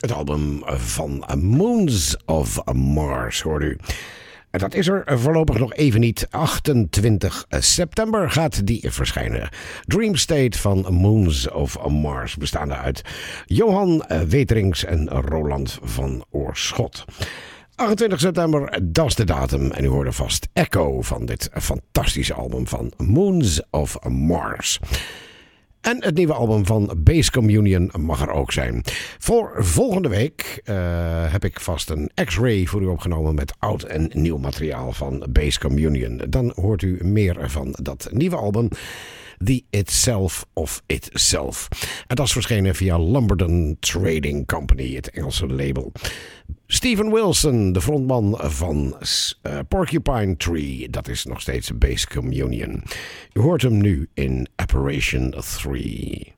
Het album van Moons of Mars, hoort u. En dat is er voorlopig nog even niet. 28 september gaat die verschijnen. Dream State van Moons of Mars, bestaande uit Johan Weterings en Roland van Oorschot. 28 september, dat is de datum. En u hoorde vast Echo van dit fantastische album van Moons of Mars. En het nieuwe album van Bass Communion mag er ook zijn. Voor volgende week heb ik vast een X-Ray voor u opgenomen met oud en nieuw materiaal van Bass Communion. Dan hoort u meer van dat nieuwe album, The Itself of Itself. En dat is verschenen via Lumberton Trading Company, het Engelse label. Steven Wilson, de frontman van Porcupine Tree, dat is nog steeds Bass Communion. U hoort hem nu in Apparition 3.